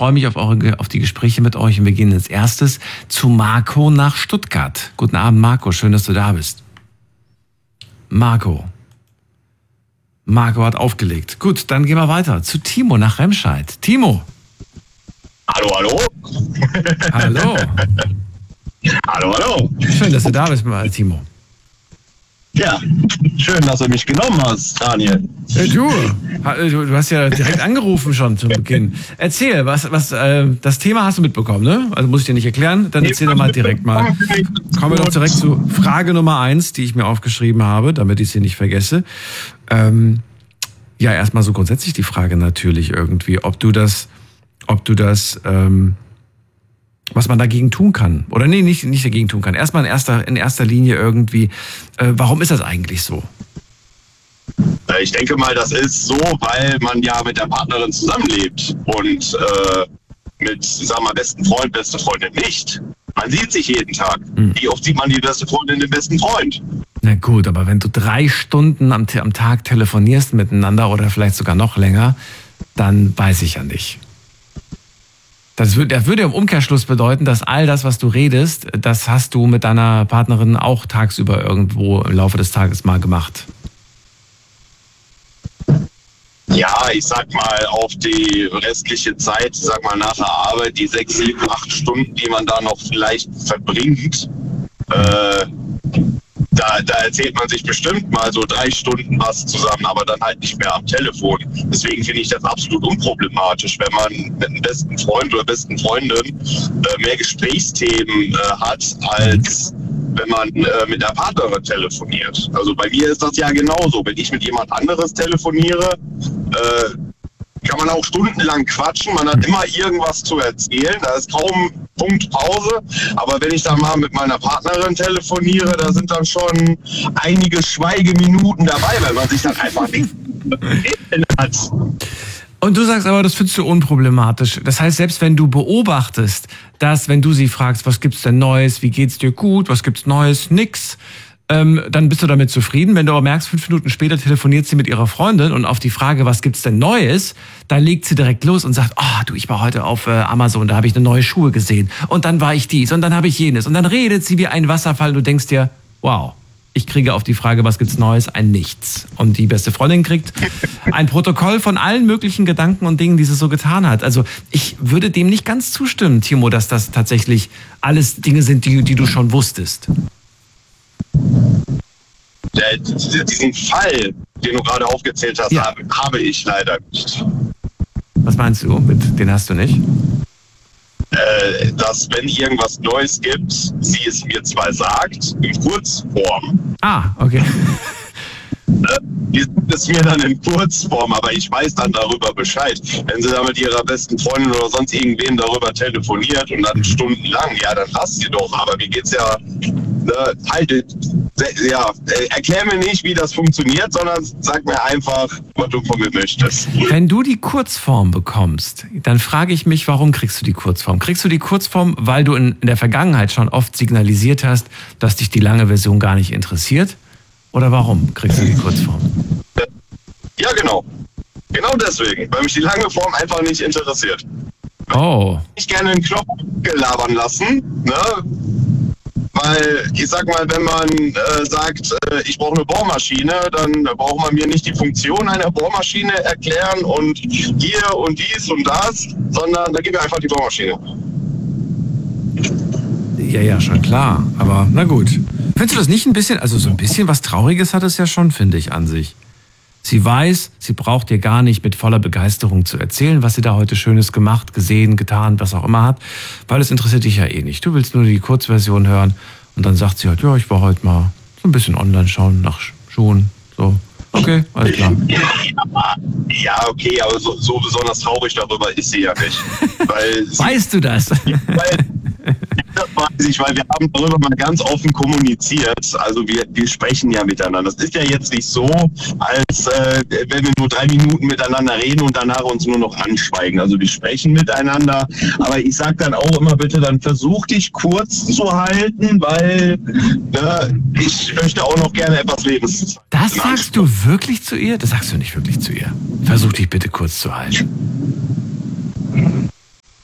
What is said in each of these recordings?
freue mich auf die Gespräche mit euch und wir gehen als erstes zu Marco nach Stuttgart. Guten Abend, Marco, schön, dass du da bist. Marco hat aufgelegt. Gut, dann gehen wir weiter zu Timo nach Remscheid. Timo. Hallo. Hallo. Hallo. Schön, dass du da bist, Timo. Ja, schön, dass du mich genommen hast, Daniel. Du hast ja direkt angerufen schon zu Beginn. Erzähl, was das Thema hast du mitbekommen, ne? Also muss ich dir nicht erklären, dann erzähl doch mal direkt mal. Kommen wir doch direkt zu Frage Nummer 1, die ich mir aufgeschrieben habe, damit ich sie nicht vergesse. Ja, erstmal so grundsätzlich die Frage natürlich irgendwie, ob du das was man dagegen tun kann. Oder nee, nicht dagegen tun kann. Erstmal in erster Linie irgendwie, warum ist das eigentlich so? Ich denke mal, das ist so, weil man ja mit der Partnerin zusammenlebt und mit, sagen wir, besten Freund, beste Freundin nicht. Man sieht sich jeden Tag. Wie oft sieht man die beste Freundin, den besten Freund? Na gut, aber wenn du 3 Stunden am Tag telefonierst miteinander oder vielleicht sogar noch länger, dann weiß ich ja nicht. Das würde im Umkehrschluss bedeuten, dass all das, was du redest, das hast du mit deiner Partnerin auch tagsüber irgendwo im Laufe des Tages mal gemacht. Ja, ich sag mal, auf die restliche Zeit, sag mal nach der Arbeit, die 6, 7, 8 Stunden, die man da noch vielleicht verbringt, da erzählt man sich bestimmt mal so 3 Stunden was zusammen, aber dann halt nicht mehr am Telefon. Deswegen finde ich das absolut unproblematisch, wenn man mit einem besten Freund oder besten Freundin mehr Gesprächsthemen hat, als wenn man mit der Partnerin telefoniert. Also bei mir ist das ja genauso. Wenn ich mit jemand anderes telefoniere, kann man auch stundenlang quatschen, man hat immer irgendwas zu erzählen, da ist kaum Punkt Pause, aber wenn ich dann mal mit meiner Partnerin telefoniere, da sind dann schon einige Schweigeminuten dabei, weil man sich dann einfach nicht hat. Und du sagst aber, das findest du unproblematisch. Das heißt, selbst wenn du beobachtest, dass, wenn du sie fragst, was gibt's denn Neues, wie geht's dir gut, was gibt's Neues, nix, dann bist du damit zufrieden. Wenn du aber merkst, 5 Minuten später telefoniert sie mit ihrer Freundin und auf die Frage, was gibt's denn Neues, dann legt sie direkt los und sagt, du, ich war heute auf Amazon, da habe ich eine neue Schuhe gesehen und dann war ich dies und dann habe ich jenes und dann redet sie wie ein Wasserfall und du denkst dir, wow, ich kriege auf die Frage, was gibt's Neues, ein Nichts. Und die beste Freundin kriegt ein Protokoll von allen möglichen Gedanken und Dingen, die sie so getan hat. Also ich würde dem nicht ganz zustimmen, Timo, dass das tatsächlich alles Dinge sind, die du schon wusstest. Diesen Fall, den du gerade aufgezählt hast, ja, habe ich leider nicht. Was meinst du? Den hast du nicht? Dass, wenn irgendwas Neues gibt, sie es mir zwar sagt, in Kurzform. Okay. Die sagt es mir dann in Kurzform, aber ich weiß dann darüber Bescheid. Wenn sie dann mit ihrer besten Freundin oder sonst irgendwen darüber telefoniert und dann stundenlang, ja, dann passt sie doch. Aber mir geht's ja, erklär mir nicht, wie das funktioniert, sondern sag mir einfach, was du von mir möchtest. Wenn du die Kurzform bekommst, dann frage ich mich, warum kriegst du die Kurzform? Kriegst du die Kurzform, weil du in der Vergangenheit schon oft signalisiert hast, dass dich die lange Version gar nicht interessiert? Oder warum kriegst du die Kurzform? Ja, genau. Genau deswegen, weil mich die lange Form einfach nicht interessiert. Ich gerne einen Knopf gelabern lassen, ne? Weil, ich sag mal, wenn man sagt, ich brauche eine Bohrmaschine, dann braucht man mir nicht die Funktion einer Bohrmaschine erklären und hier und dies und das, sondern da gib mir einfach die Bohrmaschine. Ja, schon klar. Aber na gut. Findest du das nicht ein bisschen, also so ein bisschen was Trauriges hat es ja schon, finde ich, an sich. Sie weiß, sie braucht dir gar nicht mit voller Begeisterung zu erzählen, was sie da heute Schönes gemacht, gesehen, getan, was auch immer hat, weil es interessiert dich ja eh nicht. Du willst nur die Kurzversion hören und dann sagt sie halt, ja, ich war heute mal so ein bisschen online schauen nach Schuhen, so. Okay, alles klar. Ja, okay, aber so besonders traurig darüber ist sie ja nicht. Weil weißt du das? Das weiß ich, weil wir haben darüber mal ganz offen kommuniziert. Also wir sprechen ja miteinander. Das ist ja jetzt nicht so, als wenn wir nur 3 Minuten miteinander reden und danach uns nur noch anschweigen. Also wir sprechen miteinander. Aber ich sage dann auch immer, bitte dann versuch dich kurz zu halten, weil ich möchte auch noch gerne etwas Lebens. Das sagst du wirklich zu ihr? Das sagst du nicht wirklich zu ihr. Versuch dich bitte kurz zu halten.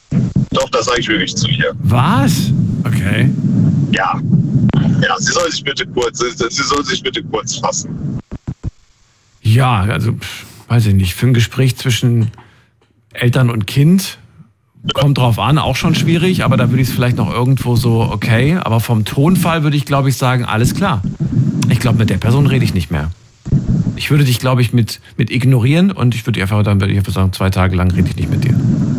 Doch, das sage ich wirklich zu ihr. Was? Okay. Ja. Ja, sie soll sich bitte kurz fassen. Ja, also, weiß ich nicht, für ein Gespräch zwischen Eltern und Kind kommt drauf an, auch schon schwierig, aber da würde ich es vielleicht noch irgendwo so, okay, aber vom Tonfall würde ich, glaube ich, sagen, alles klar. Ich glaube, mit der Person rede ich nicht mehr. Ich würde dich, glaube ich, mit ignorieren und ich würde einfach sagen, 2 Tage lang rede ich nicht mit dir.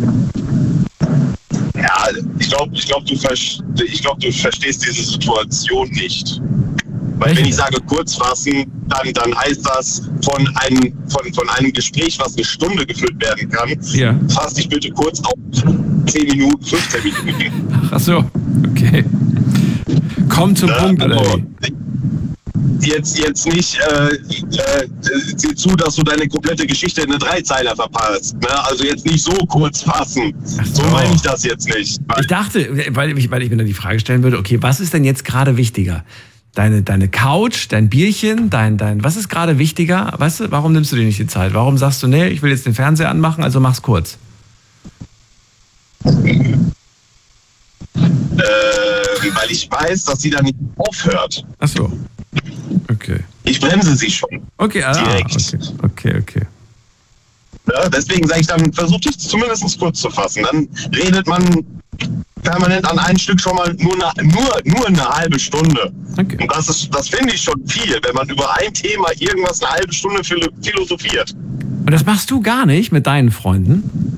Ja, ich glaube, du verstehst diese Situation nicht. Weil wenn ich sage kurz fassen, dann heißt das von einem Gespräch, was eine Stunde geführt werden kann, fass dich bitte kurz auf 10 Minuten, 15 Minuten. Ach so, okay. Komm zum Punkt, oder wie? Jetzt nicht, sieh zu, dass du deine komplette Geschichte in eine Dreizeiler verpasst. Ne? Also jetzt nicht so kurz fassen. So meine ich das jetzt nicht. Ich dachte, weil ich mir dann die Frage stellen würde, okay, was ist denn jetzt gerade wichtiger? Deine Couch, dein Bierchen, was ist gerade wichtiger? Weißt du, warum nimmst du dir nicht die Zeit? Warum sagst du, nee, ich will jetzt den Fernseher anmachen, also mach's kurz? Weil ich weiß, dass sie dann nicht aufhört. Ach so. Okay. Ich bremse sie schon. Okay, direkt. Okay. Ja, deswegen sage ich dann, versuch dich zumindest kurz zu fassen. Dann redet man permanent an ein Stück schon mal nur eine halbe Stunde. Okay. Und das finde ich schon viel, wenn man über ein Thema irgendwas eine halbe Stunde philosophiert. Und das machst du gar nicht mit deinen Freunden?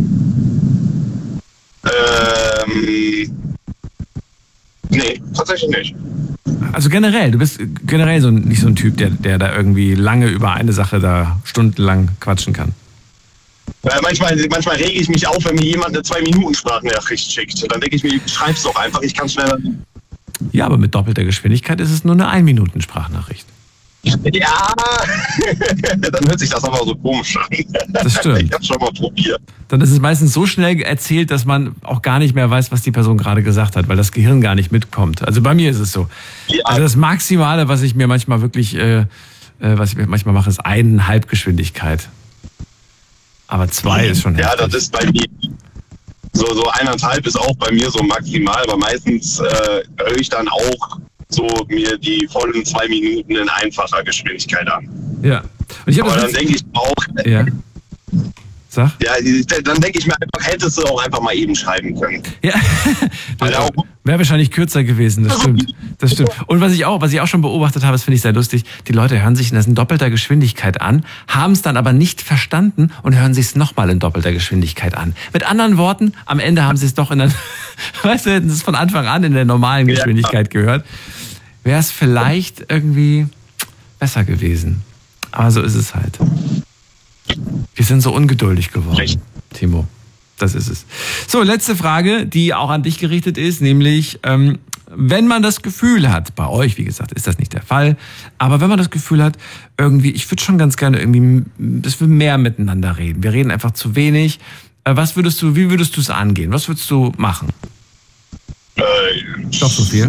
Nee, tatsächlich nicht. Also generell, du bist generell nicht so ein Typ, der da irgendwie lange über eine Sache da stundenlang quatschen kann. Manchmal rege ich mich auf, wenn mir jemand eine 2-Minuten-Sprachnachricht schickt. Dann denke ich mir, schreib's doch einfach, ich kann schneller. Ja, aber mit doppelter Geschwindigkeit ist es nur eine 1-Minuten-Sprachnachricht. Ja, dann hört sich das aber so komisch an. Das stimmt. Ich hab's schon mal probiert. Dann ist es meistens so schnell erzählt, dass man auch gar nicht mehr weiß, was die Person gerade gesagt hat, weil das Gehirn gar nicht mitkommt. Also bei mir ist es so. Ja. Also das Maximale, was ich mir manchmal wirklich, mache, ist 1,5 Geschwindigkeit. Aber 2 ist schon heftig. Ja, das ist bei mir. So 1,5 ist auch bei mir so maximal, aber meistens höre ich dann auch so mir die vollen 2 Minuten in einfacher Geschwindigkeit an. Ja. Und aber dann denke ich auch. Ja. Sag? Ja, dann denke ich mir einfach, hättest du auch einfach mal eben schreiben können. Ja. Wäre wahrscheinlich kürzer gewesen, das stimmt. Das stimmt. Und was ich auch schon beobachtet habe, das finde ich sehr lustig, die Leute hören sich das in doppelter Geschwindigkeit an, haben es dann aber nicht verstanden und hören sich es nochmal in doppelter Geschwindigkeit an. Mit anderen Worten, am Ende haben sie es doch weißt du, hätten sie es von Anfang an in der normalen Geschwindigkeit gehört. Wäre es vielleicht irgendwie besser gewesen. Aber so ist es halt. Wir sind so ungeduldig geworden, Timo. Das ist es. So, letzte Frage, die auch an dich gerichtet ist, nämlich, wenn man das Gefühl hat, bei euch, wie gesagt, ist das nicht der Fall, aber wenn man das Gefühl hat, irgendwie, ich würde schon ganz gerne irgendwie, dass wir mehr miteinander reden. Wir reden einfach zu wenig. Wie würdest du es angehen? Was würdest du machen? Doch so viel?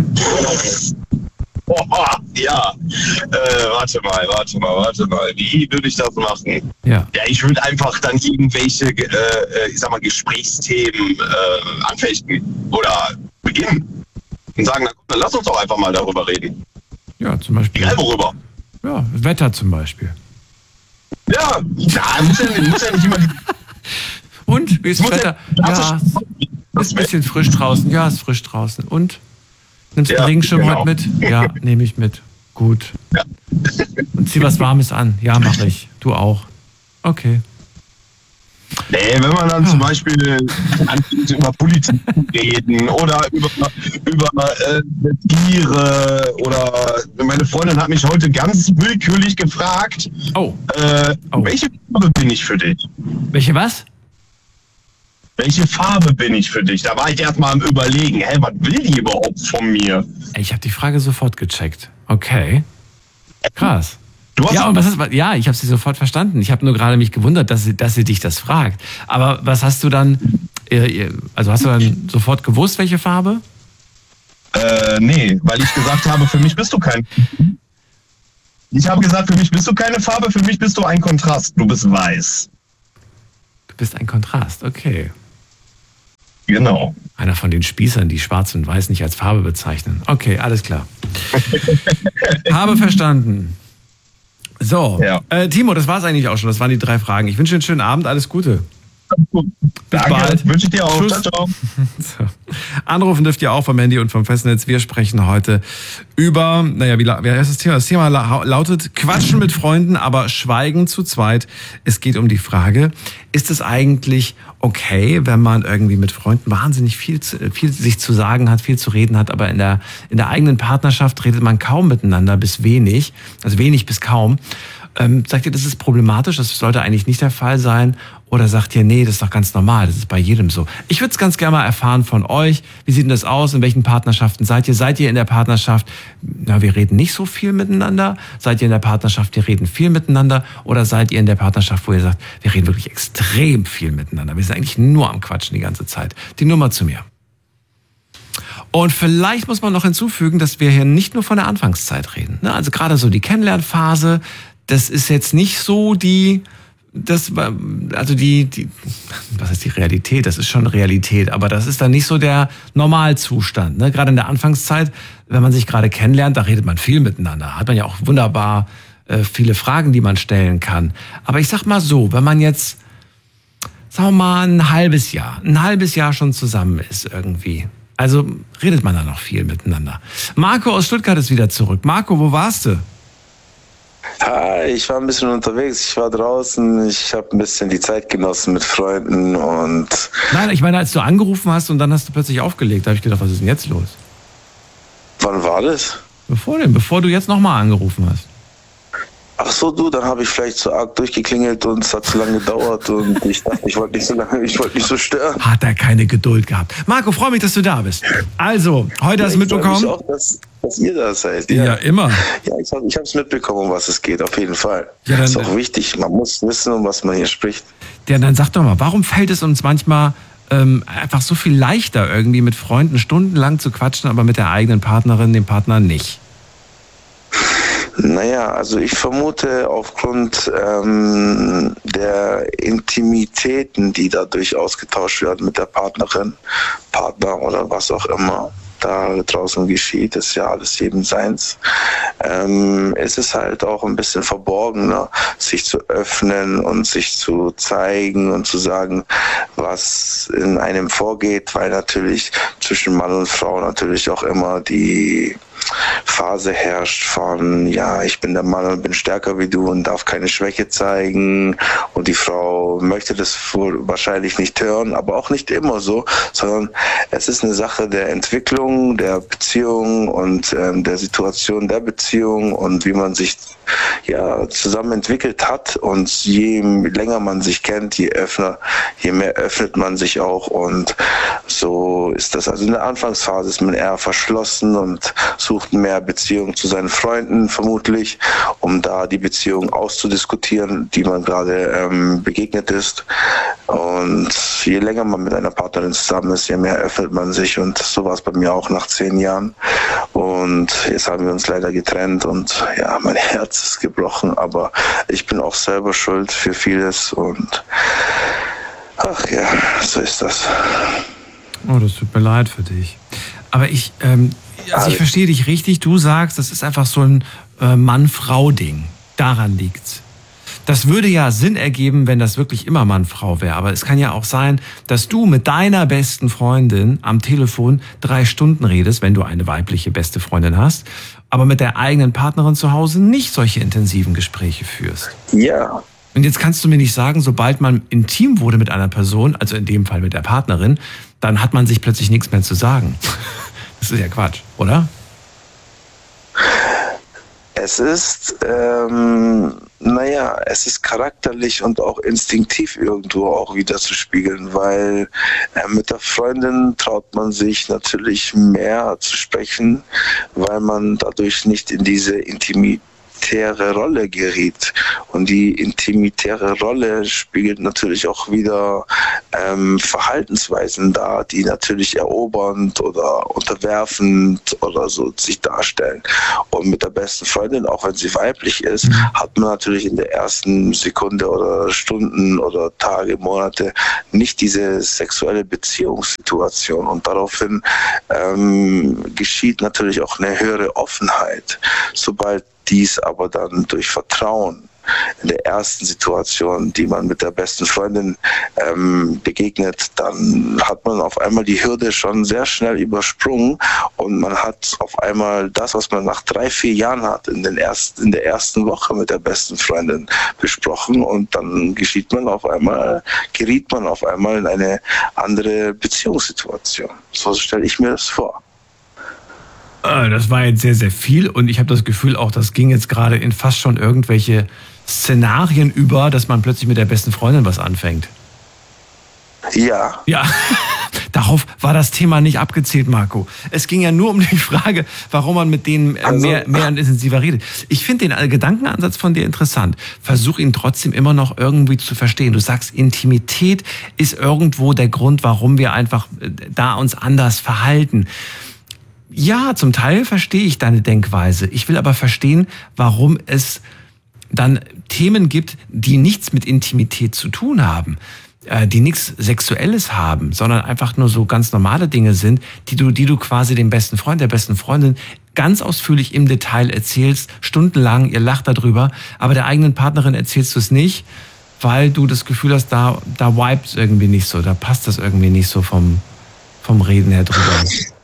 Ja, warte mal. Wie würde ich das machen? Ja, ich würde einfach dann irgendwelche, Gesprächsthemen anfechten oder beginnen und sagen, na, dann lass uns doch einfach mal darüber reden. Ja, zum Beispiel. Egal worüber. Ja, Wetter zum Beispiel. Ja, muss ja nicht immer. Und, wie ist das Wetter? Ja, ist ein bisschen frisch draußen. Ja, ist frisch draußen. Und? Nimmst du den Regenschirm heute mit? Ja, nehme ich mit. Gut. Ja. Und zieh was Warmes an. Ja, mache ich. Du auch. Okay. Nee, wenn man dann zum Beispiel über Politik reden oder über Tiere oder meine Freundin hat mich heute ganz willkürlich gefragt, welche Farbe bin ich für dich? Welche was? Welche Farbe bin ich für dich? Da war ich erst mal am Überlegen, was will die überhaupt von mir? Ich habe die Frage sofort gecheckt. Okay. Krass. Ja, und ich habe sie sofort verstanden. Ich habe nur gerade mich gewundert, dass sie dich das fragt. Aber was hast du dann, hast du dann sofort gewusst, welche Farbe? Nee, weil ich gesagt habe, für mich bist du kein... Ich habe gesagt, für mich bist du keine Farbe, für mich bist du ein Kontrast. Du bist weiß. Du bist ein Kontrast, okay. Genau. Einer von den Spießern, die Schwarz und Weiß nicht als Farbe bezeichnen. Okay, alles klar. Habe verstanden. So, Ja. Timo, das war's eigentlich auch schon. Das waren die 3 Fragen. Ich wünsche dir einen schönen Abend. Alles Gute. Bis Danke, bald. wünsche ich dir auch. Tschüss. Ciao, ciao. So. Anrufen dürft ihr auch vom Handy und vom Festnetz. Wir sprechen heute über, wie heißt das Thema? Das Thema lautet Quatschen mit Freunden, aber Schweigen zu zweit. Es geht um die Frage, ist es eigentlich okay, wenn man irgendwie mit Freunden wahnsinnig viel sich zu sagen hat, viel zu reden hat, aber in der eigenen Partnerschaft redet man kaum miteinander bis wenig, also wenig bis kaum. Sagt ihr, das ist problematisch, das sollte eigentlich nicht der Fall sein? Oder sagt ihr, nee, das ist doch ganz normal, das ist bei jedem so? Ich würde es ganz gerne mal erfahren von euch. Wie sieht denn das aus? In welchen Partnerschaften seid ihr? Seid ihr in der Partnerschaft, wir reden nicht so viel miteinander? Seid ihr in der Partnerschaft, wir reden viel miteinander? Oder seid ihr in der Partnerschaft, wo ihr sagt, wir reden wirklich extrem viel miteinander? Wir sind eigentlich nur am Quatschen die ganze Zeit. Die Nummer zu mir. Und vielleicht muss man noch hinzufügen, dass wir hier nicht nur von der Anfangszeit reden. Also gerade so die Kennenlernphase, das ist jetzt nicht so was ist die Realität? Das ist schon Realität, aber das ist dann nicht so der Normalzustand. Ne? Gerade in der Anfangszeit, wenn man sich gerade kennenlernt, da redet man viel miteinander. Hat man ja auch wunderbar viele Fragen, die man stellen kann. Aber ich sag mal so, wenn man jetzt, sagen wir mal, ein halbes Jahr schon zusammen ist irgendwie, also redet man da noch viel miteinander. Marco aus Stuttgart ist wieder zurück. Marco, wo warst du? Hi, ich war ein bisschen unterwegs, ich war draußen, ich habe ein bisschen die Zeit genossen mit Freunden und... Nein, ich meine, als du angerufen hast und dann hast du plötzlich aufgelegt, da habe ich gedacht, was ist denn jetzt los? Wann war das? Bevor du jetzt nochmal angerufen hast. Ach so, dann habe ich vielleicht zu arg durchgeklingelt und es hat zu lange gedauert und ich dachte, ich wollte nicht so stören. Hat er keine Geduld gehabt. Marco, freue mich, dass du da bist. Also, heute hast du mitbekommen? Ich freue mich auch, dass ihr da seid. Ja, immer. Ja, ich habe es mitbekommen, um was es geht, auf jeden Fall. Ja, das ist auch wichtig, man muss wissen, um was man hier spricht. Ja, dann sag doch mal, warum fällt es uns manchmal einfach so viel leichter, irgendwie mit Freunden stundenlang zu quatschen, aber mit der eigenen Partnerin, dem Partner nicht? Naja, also ich vermute aufgrund der Intimitäten, die dadurch ausgetauscht werden mit der Partnerin, Partner oder was auch immer da draußen geschieht, ist ja alles jedem seins, ist es halt auch ein bisschen verborgener, sich zu öffnen und sich zu zeigen und zu sagen, was in einem vorgeht, weil natürlich zwischen Mann und Frau natürlich auch immer die Phase herrscht von, ja, ich bin der Mann und bin stärker wie du und darf keine Schwäche zeigen und die Frau möchte das wohl wahrscheinlich nicht hören, aber auch nicht immer so, sondern es ist eine Sache der Entwicklung, der Beziehung und der Situation der Beziehung und wie man sich ja zusammen entwickelt hat und je länger man sich kennt, je mehr öffnet man sich auch und so ist das. Also in der Anfangsphase ist man eher verschlossen und sucht mehr Beziehung zu seinen Freunden vermutlich, um da die Beziehung auszudiskutieren, die man gerade begegnet ist. Und je länger man mit einer Partnerin zusammen ist, je mehr öffnet man sich und so war es bei mir auch nach 10 Jahren. Und jetzt haben wir uns leider getrennt und ja, mein Herz ist gebrochen, aber ich bin auch selber schuld für vieles und ach ja, so ist das. Oh, das tut mir leid für dich. Aber ich verstehe dich richtig. Du sagst, das ist einfach so ein Mann-Frau-Ding. Daran liegt's. Das würde ja Sinn ergeben, wenn das wirklich immer Mann-Frau wäre. Aber es kann ja auch sein, dass du mit deiner besten Freundin am Telefon 3 Stunden redest, wenn du eine weibliche beste Freundin hast, aber mit der eigenen Partnerin zu Hause nicht solche intensiven Gespräche führst. Ja. Und jetzt kannst du mir nicht sagen, sobald man intim wurde mit einer Person, also in dem Fall mit der Partnerin, dann hat man sich plötzlich nichts mehr zu sagen. Das ist ja Quatsch, oder? Es ist, es ist charakterlich und auch instinktiv irgendwo auch wieder zu spiegeln, weil mit der Freundin traut man sich natürlich mehr zu sprechen, weil man dadurch nicht in diese Intimität intimitäre Rolle geriet. Und die intimitäre Rolle spiegelt natürlich auch wieder Verhaltensweisen dar, die natürlich erobernd oder unterwerfend oder so sich darstellen. Und mit der besten Freundin, auch wenn sie weiblich ist, hat man natürlich in der ersten Sekunde oder Stunden oder Tage, Monate nicht diese sexuelle Beziehungssituation. Und daraufhin geschieht natürlich auch eine höhere Offenheit. Sobald dies aber dann durch Vertrauen in der ersten Situation, die man mit der besten Freundin begegnet, dann hat man auf einmal die Hürde schon sehr schnell übersprungen und man hat auf einmal das, was man nach 3-4 Jahren hat, in der ersten Woche mit der besten Freundin besprochen, und dann geriet man auf einmal in eine andere Beziehungssituation. So stelle ich mir das vor. Das war jetzt sehr, sehr viel, und ich habe das Gefühl auch, das ging jetzt gerade in fast schon irgendwelche Szenarien über, dass man plötzlich mit der besten Freundin was anfängt. Ja. Ja, darauf war das Thema nicht abgezielt, Marco. Es ging ja nur um die Frage, warum man mit denen mehr und intensiver redet. Ich finde den Gedankenansatz von dir interessant. Versuch ihn trotzdem immer noch irgendwie zu verstehen. Du sagst, Intimität ist irgendwo der Grund, warum wir einfach da uns anders verhalten. Ja, zum Teil verstehe ich deine Denkweise. Ich will aber verstehen, warum es dann Themen gibt, die nichts mit Intimität zu tun haben, die nichts Sexuelles haben, sondern einfach nur so ganz normale Dinge sind, die du quasi dem besten Freund, der besten Freundin ganz ausführlich im Detail erzählst, stundenlang, ihr lacht darüber, aber der eigenen Partnerin erzählst du es nicht, weil du das Gefühl hast, da vibes irgendwie nicht so, da passt das irgendwie nicht so vom Reden her drüber.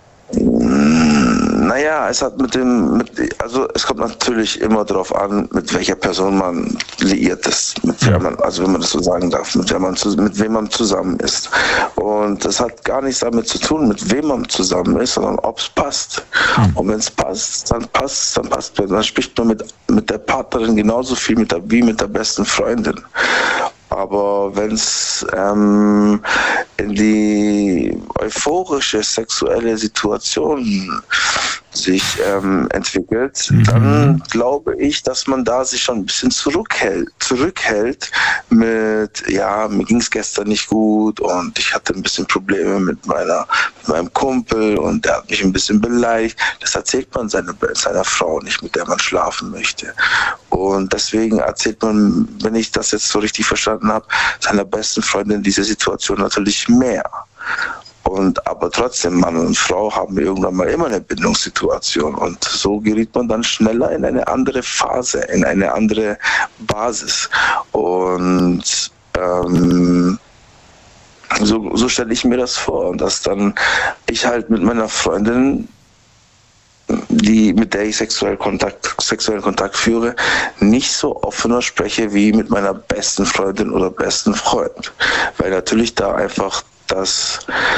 Naja, es kommt natürlich immer darauf an, mit welcher Person man liiert ist, wenn man das so sagen darf, mit wem man zusammen ist. Und das hat gar nichts damit zu tun, mit wem man zusammen ist, sondern ob es passt. Und wenn es passt, dann passt. Dann spricht man mit der Partnerin genauso viel wie mit der besten Freundin. Aber wenn es in die euphorische sexuelle Situation sich entwickelt, dann glaube ich, dass man da sich schon ein bisschen zurückhält mit, ja, mir ging es gestern nicht gut und ich hatte ein bisschen Probleme mit meinem Kumpel und der hat mich ein bisschen beleidigt. Das erzählt man seiner Frau nicht, mit der man schlafen möchte. Und deswegen erzählt man, wenn ich das jetzt so richtig verstanden habe, seiner besten Freundin diese Situation natürlich mehr. Aber trotzdem, Mann und Frau haben irgendwann mal immer eine Bindungssituation, und so geriet man dann schneller in eine andere Phase, in eine andere Basis. Und so stelle ich mir das vor, und dass dann ich halt mit meiner Freundin, mit der ich sexuellen Kontakt führe, nicht so offener spreche wie mit meiner besten Freundin oder besten Freund. Weil natürlich da einfach das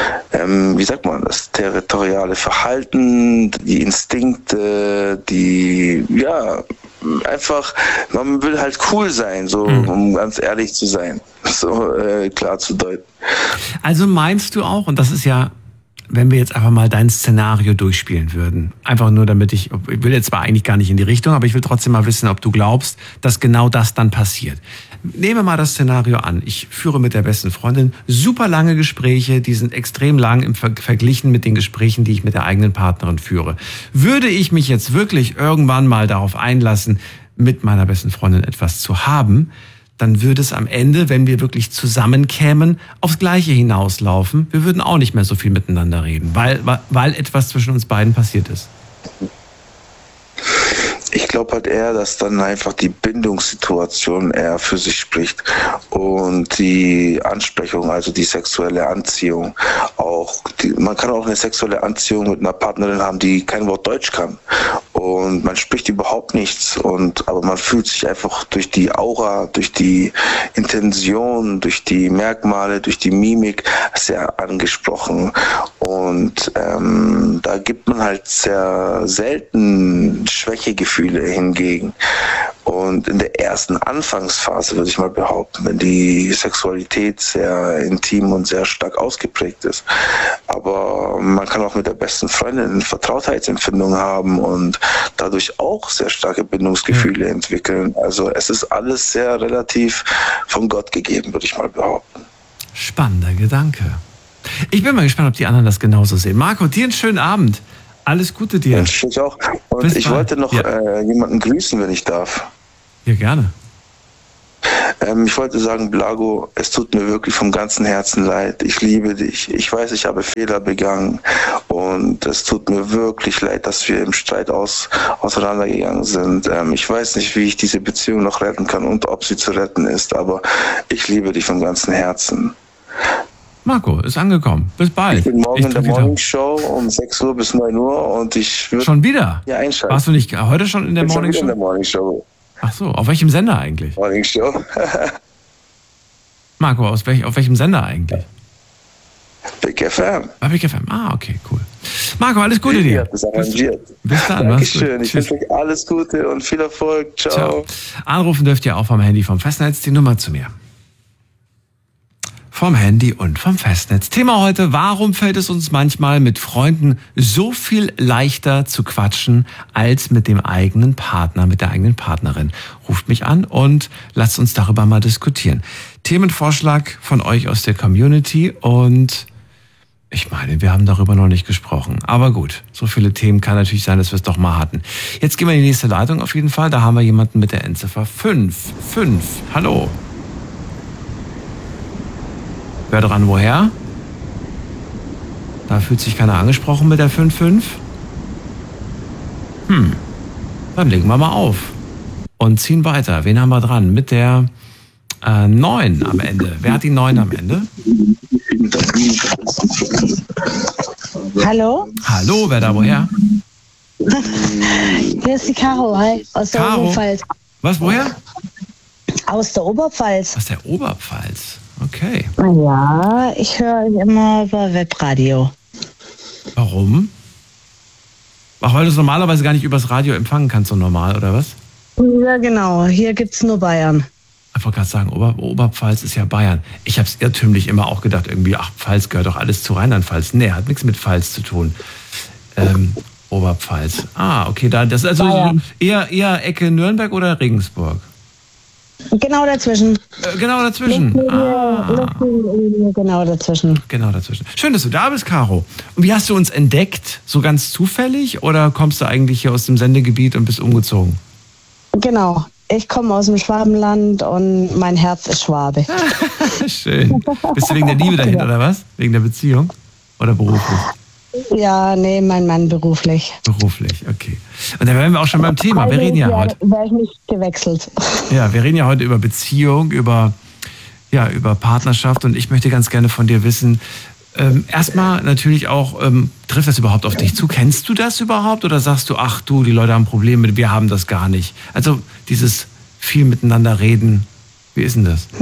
territoriale Verhalten, die Instinkte, man will halt cool sein, so, um ganz ehrlich zu sein, so klar zu deuten. Also meinst du auch, und das ist ja, wenn wir jetzt einfach mal dein Szenario durchspielen würden, einfach nur damit ich will jetzt zwar eigentlich gar nicht in die Richtung, aber ich will trotzdem mal wissen, ob du glaubst, dass genau das dann passiert. Nehmen wir mal das Szenario an. Ich führe mit der besten Freundin super lange Gespräche, die sind extrem lang verglichen mit den Gesprächen, die ich mit der eigenen Partnerin führe. Würde ich mich jetzt wirklich irgendwann mal darauf einlassen, mit meiner besten Freundin etwas zu haben, dann würde es am Ende, wenn wir wirklich zusammenkämen, aufs Gleiche hinauslaufen. Wir würden auch nicht mehr so viel miteinander reden, weil etwas zwischen uns beiden passiert ist. Ich glaube halt eher, dass dann einfach die Bindungssituation eher für sich spricht und die Ansprechung, also die sexuelle Anziehung. Man kann auch eine sexuelle Anziehung mit einer Partnerin haben, die kein Wort Deutsch kann. Und man spricht überhaupt nichts, aber man fühlt sich einfach durch die Aura, durch die Intention, durch die Merkmale, durch die Mimik sehr angesprochen. Und da gibt man halt sehr selten Schwächegefühle hingegen. Und in der ersten Anfangsphase, würde ich mal behaupten, wenn die Sexualität sehr intim und sehr stark ausgeprägt ist. Aber man kann auch mit der besten Freundin eine Vertrautheitsempfindung haben und dadurch auch sehr starke Bindungsgefühle entwickeln. Also es ist alles sehr relativ von Gott gegeben, würde ich mal behaupten. Spannender Gedanke. Ich bin mal gespannt, ob die anderen das genauso sehen. Marco, dir einen schönen Abend. Alles Gute dir. Ich auch. Und ich wollte noch jemanden grüßen, wenn ich darf. Ja, gerne. Ich wollte sagen, Blago, es tut mir wirklich vom ganzen Herzen leid. Ich liebe dich. Ich weiß, ich habe Fehler begangen. Und es tut mir wirklich leid, dass wir im Streit auseinandergegangen sind. Ich weiß nicht, wie ich diese Beziehung noch retten kann und ob sie zu retten ist. Aber ich liebe dich vom ganzen Herzen. Marco, ist angekommen. Bis bald. Ich bin morgen in der Morning Show um 6 Uhr bis 9 Uhr und ich würde... Schon wieder? Ja, einschalten. Warst du nicht heute schon in der Morning Show? In der Morning Show. Ach so, auf welchem Sender eigentlich? Morning Show. Marco, auf welchem Sender eigentlich? Big FM. Bei Big FM, okay, cool. Marco, alles Gute dir. Das arrangiert. Bis dann. Dankeschön. Ich wünsche euch alles Gute und viel Erfolg. Ciao. Anrufen dürft ihr auch vom Handy vom Festnetz, die Nummer zu mir. Vom Handy und vom Festnetz. Thema heute: Warum fällt es uns manchmal mit Freunden so viel leichter zu quatschen als mit dem eigenen Partner, mit der eigenen Partnerin? Ruft mich an und lasst uns darüber mal diskutieren. Themenvorschlag von euch aus der Community und ich meine, wir haben darüber noch nicht gesprochen. Aber gut, so viele Themen kann natürlich sein, dass wir es doch mal hatten. Jetzt gehen wir in die nächste Leitung auf jeden Fall. Da haben wir jemanden mit der Endziffer 5. Hallo. Wer dran, woher? Da fühlt sich keiner angesprochen mit der 5-5. Dann legen wir mal auf und ziehen weiter. Wen haben wir dran? Mit der 9 am Ende. Wer hat die 9 am Ende? Hallo? Hallo, wer da, woher? Hier ist die Caro, hi, aus der Oberpfalz. Was, woher? Aus der Oberpfalz. Aus der Oberpfalz, okay. Ja, ich höre euch immer über Webradio. Warum? Ach, weil du es normalerweise gar nicht übers Radio empfangen kannst, so normal, oder was? Ja, genau. Hier gibt's nur Bayern. Ich wollte gerade sagen, Oberpfalz ist ja Bayern. Ich habe es irrtümlich immer auch gedacht, irgendwie, Pfalz gehört doch alles zu Rheinland-Pfalz. Nee, hat nichts mit Pfalz zu tun. Oberpfalz. Okay, das ist also eher Ecke Nürnberg oder Regensburg? Genau dazwischen. Genau dazwischen. Genau dazwischen. Genau dazwischen. Schön, dass du da bist, Caro. Und wie hast du uns entdeckt? So ganz zufällig oder kommst du eigentlich hier aus dem Sendegebiet und bist umgezogen? Genau. Ich komme aus dem Schwabenland und mein Herz ist Schwabe. Schön. Bist du wegen der Liebe dahin, oder was? Wegen der Beziehung? Oder beruflich? Ja, nee, mein Mann beruflich. Beruflich, okay. Und dann wären wir auch schon beim Thema. Wir reden ja heute. Wäre ich nicht gewechselt. Ja, wir reden ja heute über Beziehung, über Partnerschaft und ich möchte ganz gerne von dir wissen, erstmal natürlich auch, trifft das überhaupt auf dich zu? Kennst du das überhaupt oder sagst du, ach du, die Leute haben Probleme, wir haben das gar nicht? Also dieses viel miteinander reden, wie ist denn das?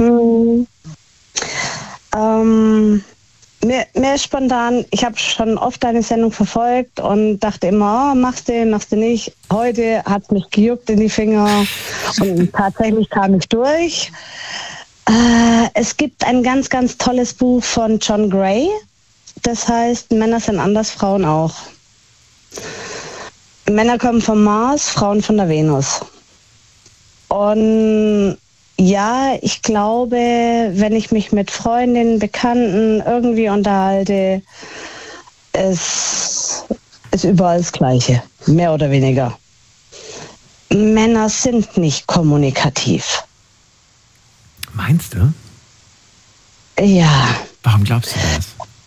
Mir ist spontan, ich habe schon oft deine Sendung verfolgt und dachte immer, machst du nicht. Heute hat es mich gejuckt in die Finger und tatsächlich kam ich durch. Es gibt ein ganz, ganz tolles Buch von John Gray. Das heißt, Männer sind anders, Frauen auch. Männer kommen vom Mars, Frauen von der Venus. Und ja, ich glaube, wenn ich mich mit Freundinnen, Bekannten irgendwie unterhalte, es ist überall das Gleiche, mehr oder weniger. Männer sind nicht kommunikativ. Meinst du? Ja. Warum glaubst du das?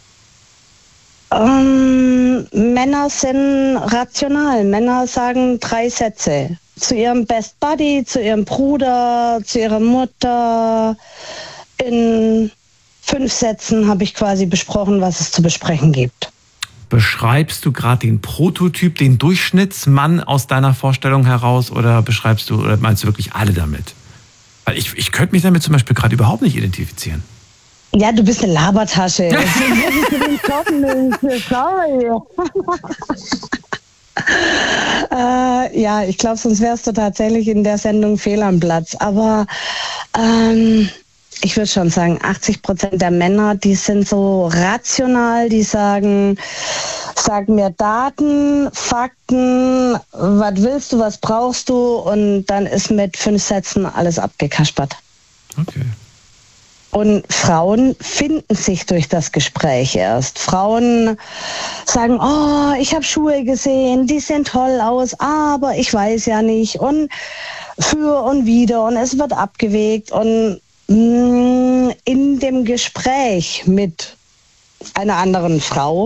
Männer sind rational. Männer sagen 3 Sätze. Zu ihrem Best Buddy, zu ihrem Bruder, zu ihrer Mutter. In 5 Sätzen habe ich quasi besprochen, was es zu besprechen gibt. Beschreibst du gerade den Prototyp, den Durchschnittsmann aus deiner Vorstellung heraus oder meinst du wirklich alle damit? Weil ich könnte mich damit zum Beispiel gerade überhaupt nicht identifizieren. Ja, du bist eine Labertasche. Ja, ich glaube, sonst wärst du tatsächlich in der Sendung fehl am Platz. Aber ich würde schon sagen, 80% der Männer, die sind so rational, die sagen mir Daten, Fakten, was willst du, was brauchst du, und dann ist mit 5 Sätzen alles abgekaspert. Okay. Und Frauen finden sich durch das Gespräch erst. Frauen sagen, oh, ich habe Schuhe gesehen, die sehen toll aus, aber ich weiß ja nicht. Und für und wider, und es wird abgewegt. Und in dem Gespräch mit einer anderen Frau